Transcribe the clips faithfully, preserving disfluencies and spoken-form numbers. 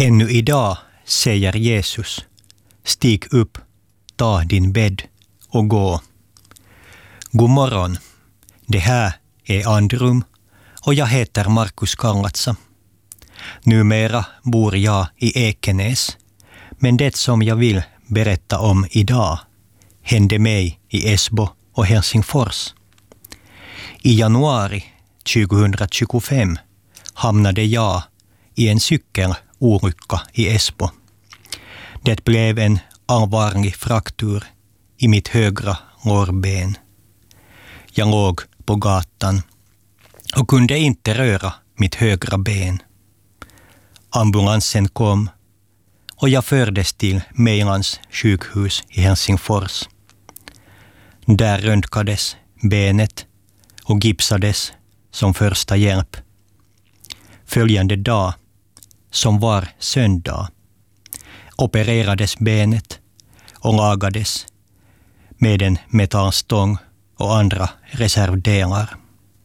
Ännu idag säger Jesus, stig upp, ta din bädd och gå. God morgon, det här är Andrum och jag heter Markus Kangatsa. Numera bor jag i Ekenäs, men det som jag vill berätta om idag hände mig i Esbo och Helsingfors. I januari tjugohundratjugofem hamnade jag i en cykelolycka i Esbo. Det blev en allvarlig fraktur i mitt högra lårben. Jag låg på gatan och kunde inte röra mitt högra ben. Ambulansen kom och jag fördes till Mejlands sjukhus i Helsingfors. Där röntgades benet och gipsades som första hjälp. Följande dag, som var söndag, opererades benet och lagades med en metallstång och andra reservdelar.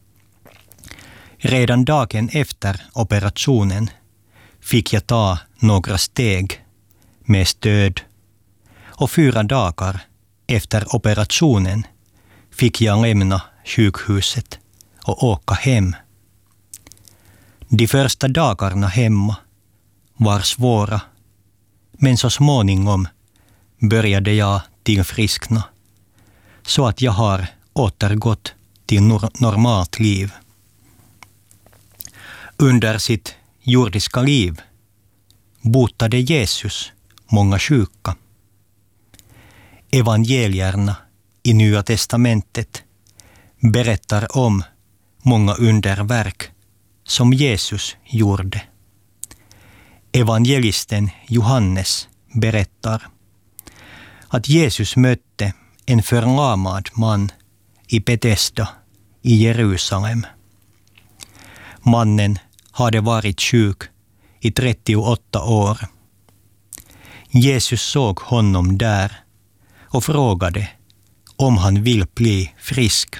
Redan dagen efter operationen fick jag ta några steg med stöd och fyra dagar efter operationen fick jag lämna sjukhuset och åka hem. De första dagarna hemma var svåra, men så småningom började jag tillfriskna så att jag har återgått till nor- normalt liv. Under sitt jordiska liv botade Jesus många sjuka. Evangelierna i Nya testamentet berättar om många underverk som Jesus gjorde. Evangelisten Johannes berättar att Jesus mötte en förlamad man i Betesda i Jerusalem. Mannen hade varit sjuk i trettioåtta år. Jesus såg honom där och frågade om han vill bli frisk.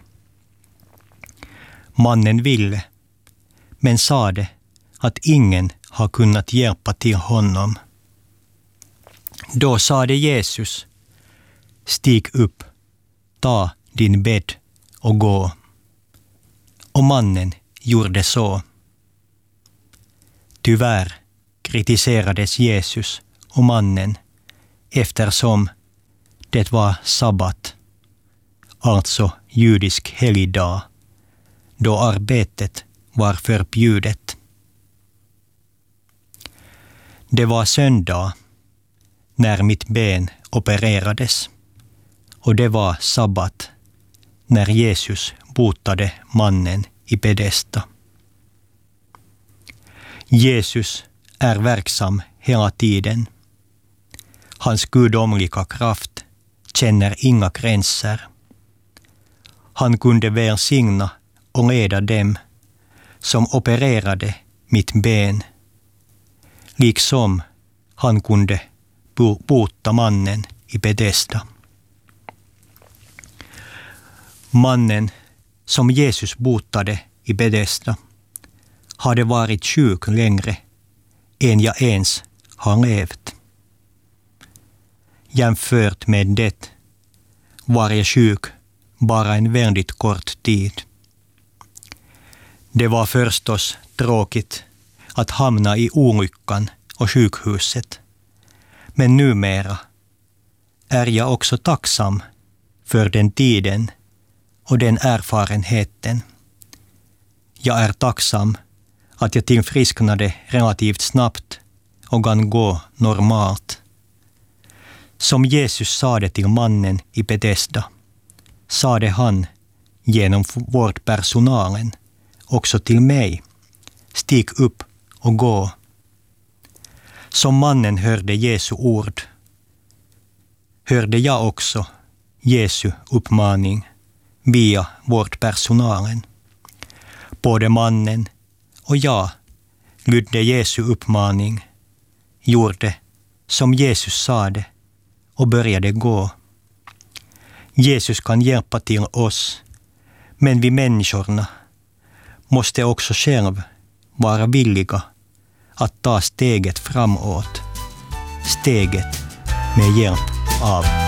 Mannen ville, men sade att ingen har kunnat hjälpa till honom. Då sade Jesus, stig upp, ta din bädd och gå. Och mannen gjorde så. Tyvärr kritiserades Jesus och mannen eftersom det var sabbat, alltså judisk helgdag, då arbetet var förbjudet. Det var söndag när mitt ben opererades och det var sabbat när Jesus botade mannen i Betesda. Jesus är verksam hela tiden. Hans gudomliga kraft känner inga gränser. Han kunde välsigna och leda dem som opererade mitt ben, liksom han kunde bota mannen i Betesda. Mannen som Jesus botade i Betesda hade varit sjuk längre än jag ens har levt. Jämfört med det var jag sjuk bara en väldigt kort tid. Det var förstås tråkigt att hamna i olyckan och sjukhuset, men numera är jag också tacksam för den tiden och den erfarenheten. Jag är tacksam att jag tillfrisknade relativt snabbt och kan gå normalt. Som Jesus sade till mannen i Betesda, sade han genom vårdpersonalen också till mig, stig upp och gå. Som mannen hörde Jesu ord, hörde jag också Jesu uppmaning via vårdpersonalen. Både mannen och jag lydde Jesu uppmaning, gjorde som Jesus sade och började gå. Jesus kan hjälpa till oss, men vi människorna måste också själv vara villiga att ta steget framåt. Steget med hjälp av